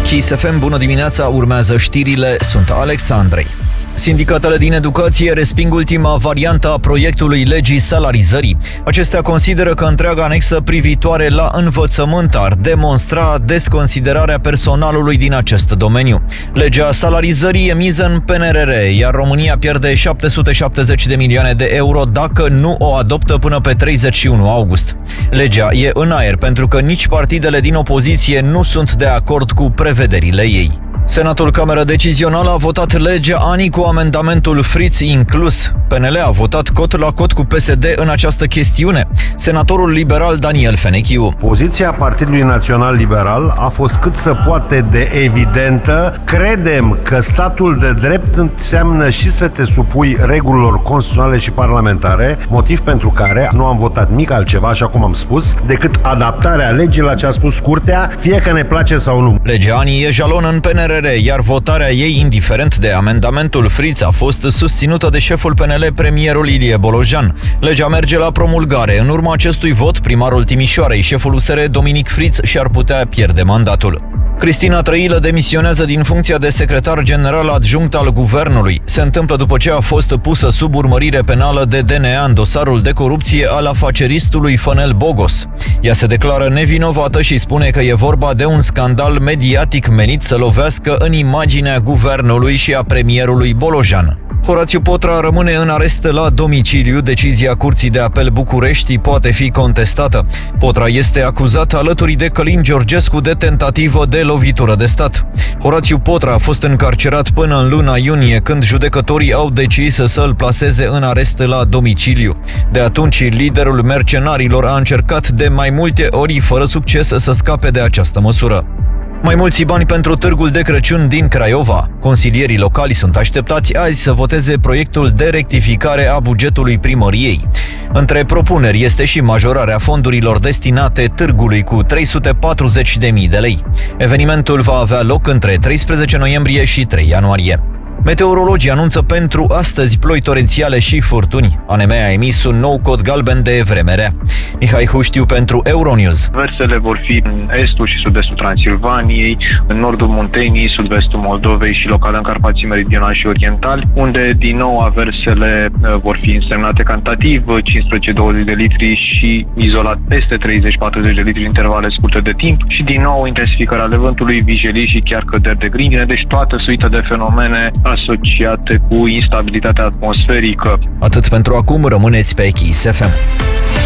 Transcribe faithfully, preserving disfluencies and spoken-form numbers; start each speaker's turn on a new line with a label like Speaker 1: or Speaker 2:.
Speaker 1: Kiss F M, bună dimineața, urmează știrile, sunt Alex Andrei. Sindicatele din educație resping ultima variantă a proiectului legii salarizării. Acestea consideră că întreaga anexă privitoare la învățământ ar demonstra desconsiderarea personalului din acest domeniu. Legea salarizării e miză în P N R R, iar România pierde șapte sute șaptezeci de milioane de euro dacă nu o adoptă până pe treizeci și unu august. Legea e în aer pentru că nici partidele din opoziție nu sunt de acord cu prevederile ei. Senatul Camera Decizională a votat legea ANI cu amendamentul Fritz inclus. P N L a votat cot la cot cu P S D în această chestiune. Senatorul liberal Daniel Fenechiu.
Speaker 2: Poziția Partidului Național Liberal a fost cât să poate de evidentă. Credem că statul de drept înseamnă și să te supui regulilor constituționale și parlamentare, motiv pentru care nu am votat nimic altceva, așa cum am spus, decât adaptarea legii la ce a spus Curtea, fie că ne place sau nu.
Speaker 1: Legea ANI e jalon în P N R R, iar votarea ei, indiferent de amendamentul Fritz, a fost susținută de șeful P N L, premierul Ilie Bolojan. Legea merge la promulgare. În urma acestui vot, primarul Timișoarei, șeful U S R, Dominic Fritz, și-ar putea pierde mandatul. Cristina Trăilă demisionează din funcția de secretar general adjunct al guvernului. Se întâmplă după ce a fost pusă sub urmărire penală de D N A în dosarul de corupție al afaceristului Fănel Bogos. Ea se declară nevinovată și spune că e vorba de un scandal mediatic menit să lovească în imaginea guvernului și a premierului Bolojan. Horațiu Potra rămâne în arest la domiciliu. Decizia Curții de Apel București poate fi contestată. Potra este acuzat alături de Călin Georgescu de tentativă de lovitură de stat. Horațiu Potra a fost încarcerat până în luna iunie, când judecătorii au decis să îl plaseze în arest la domiciliu. De atunci, liderul mercenarilor a încercat de mai multe ori, fără succes, să scape de această măsură. Mai mulți bani pentru Târgul de Crăciun din Craiova. Consilierii locali sunt așteptați azi să voteze proiectul de rectificare a bugetului primăriei. Între propuneri este și majorarea fondurilor destinate târgului cu trei sute patruzeci de mii de lei. Evenimentul va avea loc între treisprezece noiembrie și trei ianuarie. Meteorologii anunță pentru astăzi ploi torențiale și furtuni. A N M a emis un nou cod galben de vreme rea. Mihai Huștiu pentru Euronews.
Speaker 3: Versele vor fi în estul și sud-estul Transilvaniei, în nordul Munteniei, sud-vestul Moldovei și local în Carpații meridionali și orientali, unde din nou aversele vor fi însemnate cantitativ cincisprezece douăzeci de litri și izolat peste treizeci patruzeci de litri în intervale scurte de timp și din nou intensificarea vântului, vijelii și chiar căderi de grindine, deci toată suită de fenomene asociate cu instabilitatea atmosferică.
Speaker 1: Atât pentru acum, rămâneți pe Kiss F M.